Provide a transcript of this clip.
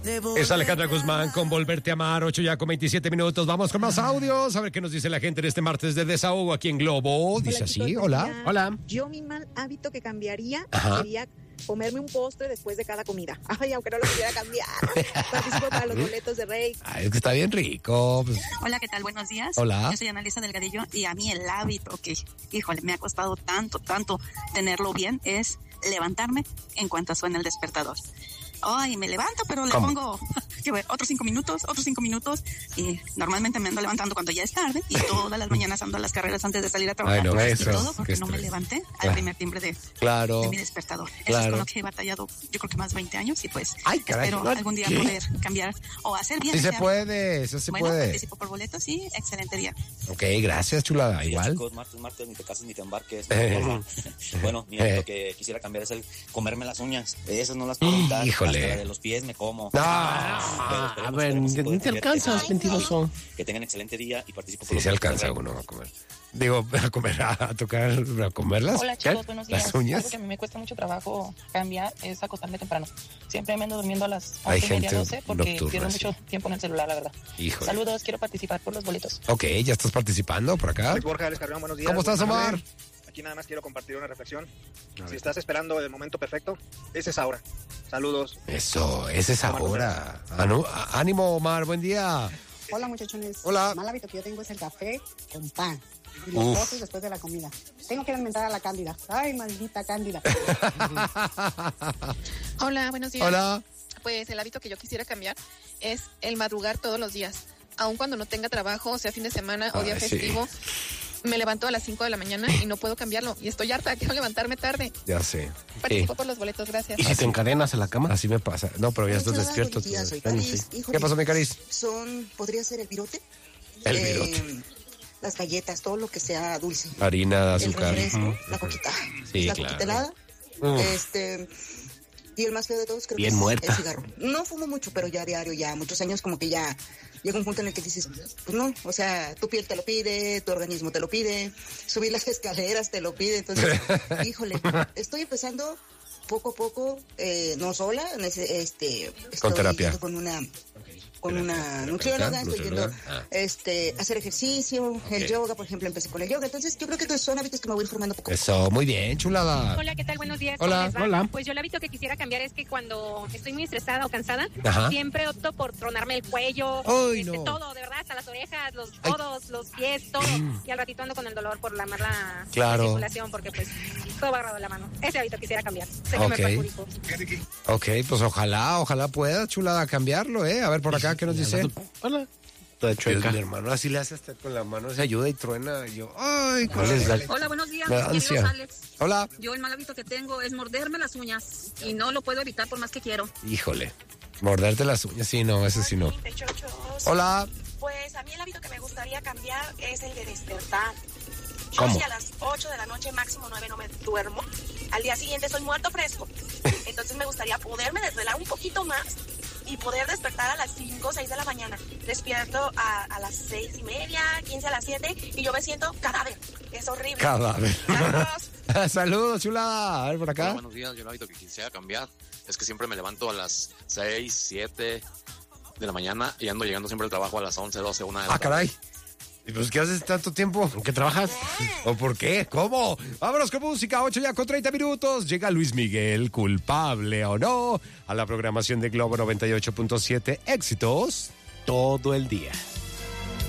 Es Alejandra Guzmán con Volverte a Amar, 8 ya con 27 minutos. Vamos con más audios, a ver qué nos dice la gente en este martes de desahogo aquí en Globo. Dice así, hola. Hola. Yo mi mal hábito que cambiaría Ajá. sería comerme un postre después de cada comida. Ay, aunque no lo pudiera cambiar. Participo para los boletos de Rey. Ay, es que está bien rico. Pues. Hola, ¿qué tal? Buenos días. Hola. Yo soy Analisa Delgadillo y a mí el hábito que, híjole, me ha costado tanto tenerlo bien es levantarme en cuanto suena el despertador. Ay, me levanto, pero le pongo otros 5 minutos y normalmente me ando levantando cuando ya es tarde y todas las mañanas ando a las carreras antes de salir a trabajar. Ay, no, y eso, todo porque no me levanté al primer timbre de mi despertador. Eso es con lo que he batallado, yo creo que más 20 años y pues espero algún día poder cambiar o hacer bien. Sí se puede, eso se puede. Participo por boletos y excelente día. Ok, gracias, chulada, igual. Chicos, martes, ni te cases ni te embarques. Bueno, mi hábito que quisiera cambiar es el comerme las uñas. Esas no las puedo evitar. Híjole. Hasta la de los pies me como. No. A ver, ni te alcanzas, mentiroso. Que tengan excelente día y participo por Sí los se boletos alcanza de uno a comer. Digo, a comer, a tocar, a comerlas. Hola chicos, buenos días. Las uñas. Algo que a mí me cuesta mucho trabajo cambiar es acostarme temprano. Siempre me ando durmiendo a las Hay 11:30, gente 12 porque nocturna, pierdo sí. mucho tiempo en el celular, la verdad. Híjole. Saludos, quiero participar por los boletos. Ok, ya estás participando por acá. Alex Borja, Alex Carrión, buenos días. ¿Cómo estás, Omar? Aquí nada más quiero compartir una reflexión. Si estás esperando el momento perfecto, ese es ahora. Saludos. Eso, ese es ahora. Ánimo, Omar, buen día. Hola muchachones. Hola. El mal hábito que yo tengo es el café con pan. Y los postres después de la comida. Tengo que alimentar a la Cándida. Ay, maldita Cándida. Hola, buenos días. Hola. Pues el hábito que yo quisiera cambiar es el madrugar todos los días. Aun cuando no tenga trabajo, o sea fin de semana o día festivo, me levanto a las 5 de la mañana y no puedo cambiarlo. Y estoy harta, quiero levantarme tarde. Ya sé. Participo por los boletos, gracias. ¿Y si te encadenas en la cama? Así me pasa. No, pero ya estás despierto. Soy Bueno, Caris. sí. Híjole, ¿Qué pasó, mi Caris? ¿podría ser el virote? El virote. Las galletas, todo lo que sea dulce. Harina, azúcar. El refresco, la coquita. Sí, la claro. coquita helada. Y el más feo de todos creo Bien que es muerta. el cigarro. No fumo mucho, pero ya diario, ya muchos años como que ya llega un punto en el que dices, pues no, o sea, tu piel te lo pide, tu organismo te lo pide, subir las escaleras te lo pide, entonces, híjole, estoy empezando poco a poco, no sola, estoy Con terapia. yendo con una nutrióloga, estoy yendo hacer ejercicio, el yoga, por ejemplo, empecé con el yoga, entonces yo creo que son hábitos que me voy formando poco a poco. Eso, muy bien, chulada. Hola, ¿qué tal? Buenos días. Hola, ¿Cómo les va? hola. Pues yo el hábito que quisiera cambiar es que cuando estoy muy estresada o cansada, Ajá. siempre opto por tronarme el cuello, Ay, no. todo, de verdad, hasta las orejas, los codos, los pies, todo. Y al ratito ando con el dolor por la mala circulación, porque pues todo va agarrado de la mano. Ese hábito quisiera cambiar. Sé que me perjudicó. Ok, pues ojalá pueda, chulada, cambiarlo, ¿eh? A ver, por acá, ¿qué nos dice? Hola. Toda Dios, chueca. mi hermano, así le hace hasta con la mano, se ayuda y truena. Y yo, ay, ¿Cuál es la- Hola, buenos días, Me da queridos ansia. Alex. Hola. Yo el mal hábito que tengo es morderme las uñas y no lo puedo evitar por más que quiero. Híjole, morderte las uñas, sí, no, eso sí no. Hola. Pues a mí el hábito que me gustaría cambiar es el de despertar. Yo ¿Cómo? si a las 8 de la noche, máximo 9 no me duermo, al día siguiente soy muerto fresco. Entonces me gustaría poderme desvelar un poquito más y poder despertar a las 5 o 6 de la mañana. Despierto a las 6:30, 15 a las 7 y yo me siento cadáver. Es horrible. Cadáver. Saludos. Saludos, chulada. A ver, por Hola, acá. buenos días. Yo el hábito que quisiera cambiar es que siempre me levanto a las 6, 7 de la mañana y ando llegando siempre al trabajo a las 11, 12, 1 de la tarde. Caray. ¿Y pues qué haces tanto tiempo? ¿En qué trabajas? ¿O por qué? ¿Cómo? Vámonos con música, 8 ya con 30 minutos. Llega Luis Miguel, culpable o no, a la programación de Globo 98.7. Éxitos todo el día.